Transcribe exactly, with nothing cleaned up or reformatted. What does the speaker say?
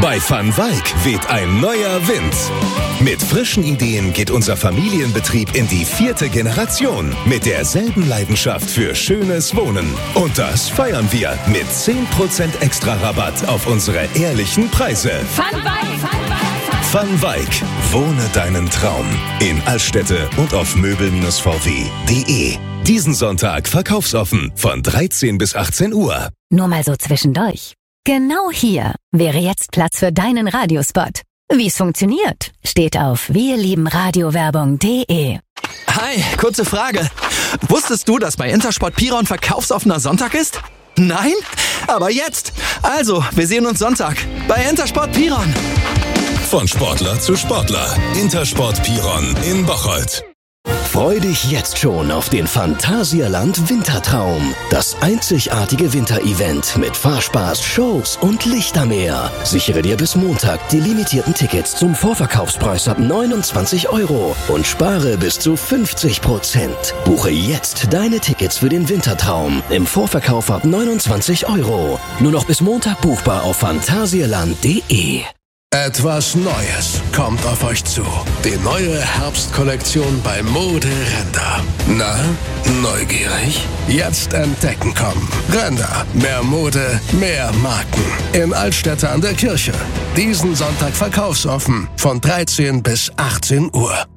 Bei Van Wyk weht ein neuer Wind. Mit frischen Ideen geht unser Familienbetrieb in die vierte Generation. Mit derselben Leidenschaft für schönes Wohnen. Und das feiern wir mit zehn Prozent extra Rabatt auf unsere ehrlichen Preise. Van Wyk. Van Wyk. Wohne deinen Traum. In Altstädte und auf möbel Bindestrich v w punkt de. Diesen Sonntag verkaufsoffen von dreizehn bis achtzehn Uhr. Nur mal so zwischendurch. Genau hier wäre jetzt Platz für deinen Radiospot. Wie es funktioniert, steht auf wirliebenradiowerbung punkt de. Hi, kurze Frage. Wusstest du, dass bei Intersport Piron verkaufsoffener Sonntag ist? Nein? Aber jetzt! Also, wir sehen uns Sonntag bei Intersport Piron. Von Sportler zu Sportler. Intersport Piron in Bocholt. Freu dich jetzt schon auf den Phantasialand Wintertraum. Das einzigartige Winterevent mit Fahrspaß, Shows und Lichtermeer. Sichere dir bis Montag die limitierten Tickets zum Vorverkaufspreis ab neunundzwanzig Euro und spare bis zu fünfzig Prozent. Buche jetzt deine Tickets für den Wintertraum im Vorverkauf ab neunundzwanzig Euro. Nur noch bis Montag buchbar auf phantasialand punkt de. Etwas Neues kommt auf euch zu. Die neue Herbstkollektion bei Mode Render. Na, neugierig? Jetzt entdecken kommen. Render. Mehr Mode, mehr Marken. In Altstädte an der Kirche. Diesen Sonntag verkaufsoffen von dreizehn bis achtzehn Uhr.